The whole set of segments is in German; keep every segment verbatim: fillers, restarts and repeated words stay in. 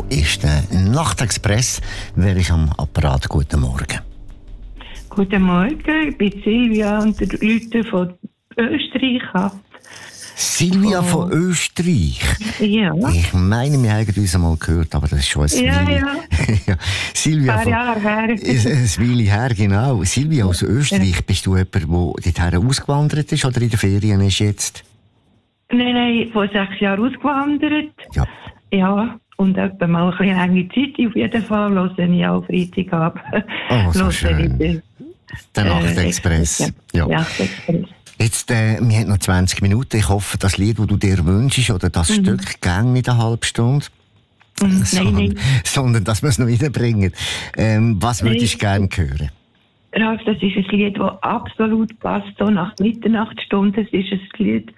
ist der Nachtexpress. Wer ist am Apparat? Guten Morgen. Guten Morgen, ich bin Silvia und der Leute von Österreich ab. Silvia oh. von Österreich? Ja. Ich meine, wir haben uns einmal gehört, aber das ist schon ein Ja, Weile. ja. ja. Silvia ein paar von... Jahre her. Ein Weile her, genau. Silvia aus Österreich, ja. Bist du jemand, der dorthin ausgewandert ist oder in den Ferien ist jetzt? Nein, nein, vor sechs Jahren ausgewandert. Ja. Ja, und etwa mal ein bisschen lange Zeit. Auf jeden Fall höre ich auch Freitag ab. Oh, so schön. Den, der Nachtexpress. Äh, ja. ja. Nachtexpress. Jetzt, äh, wir haben noch zwanzig Minuten. Ich hoffe, das Lied, das du dir wünschst, oder das mhm. Stück, gang nicht eine halbe Stunde. Mhm. Sondern, nein, nein. sondern, dass wir es noch reinbringen. Ähm, was würdest du gerne hören? Ralf, das ist ein Lied, das absolut passt, so nach Mitternachtsstunde. Es ist ein Lied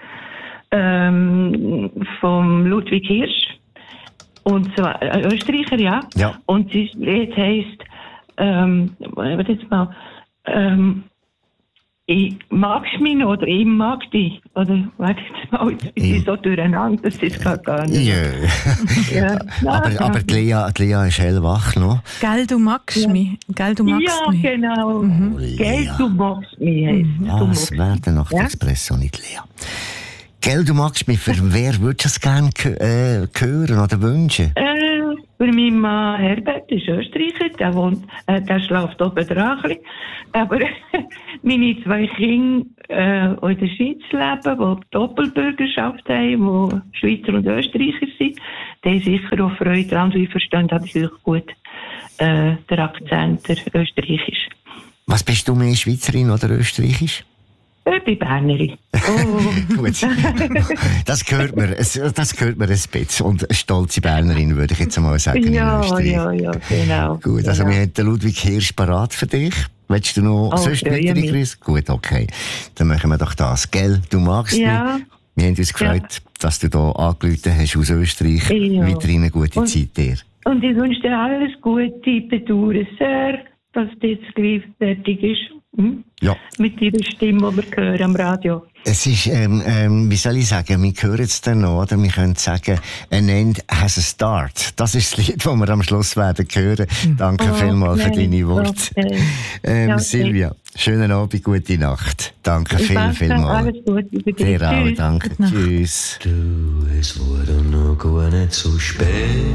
ähm, von Ludwig Hirsch. Und zwar ein Österreicher, ja. ja. Und das Lied heisst, ähm, warte jetzt mal, ähm, ich magst mich noch, oder ich mag dich. Oder, warte jetzt mal, ich bin so durcheinander, das ist gar, gar nicht. Yeah. ja. aber, aber die Lea, die Lea ist hellwach noch. Gell, du magst ja. mich. Gell, du magst ja, mich. Genau. Mhm. Oh, Gell, du magst mich. Mhm. Ah, das wäre der Nachtexpress, ja? Nicht Lea. Gell, du magst mich. Für wer würdest du es gerne äh, hören oder wünschen? Äh, für meinen Mann Herbert ist Österreicher, der, wohnt, äh, der schläft oben dran. Aber meine zwei Kinder, äh, die in der Schweiz leben, die Doppelbürgerschaft haben, die Schweizer und Österreicher sind, die haben sicher auch Freude daran, weil ich verstehe natürlich gut äh, der Akzent, der österreichisch. Was bist du mehr, Schweizerin oder österreichisch? Ich bin Bernerin. Oh. Gut. Das gehört mir, das gehört mir ein bisschen. Und eine stolze Bernerin, würde ich jetzt einmal sagen. Ja, ja, ja, genau. Gut, also genau. wir haben den Ludwig Hirsch parat für dich. Willst du noch oh, sonst weitere Grüße? Gut, okay. Dann machen wir doch das. Gell, du magst ja. mich. Wir haben uns gefreut, ja. dass du hier angerufen hast aus Österreich. Ja. Weiterhin eine gute und, Zeit dir. Und ich wünsche dir alles Gute. Ich bedauere sehr, dass das jetzt gleich fertig ist. Hm? Ja. Mit ihrer Stimme, die wir hören am Radio. Es ist, ähm, ähm, wie soll ich sagen, wir hören es dann noch, oder wir können sagen, an end has a start. Das ist das Lied, das wir am Schluss werden hören. Danke oh, vielmals okay. für deine Worte. Okay. Ähm, ja, okay. Silvia, schönen Abend, gute Nacht. Danke ich viel, vielmals. Alles Gute für dich. Dir auch, danke. Tschüss. Du, es wurde noch gar nicht so spät.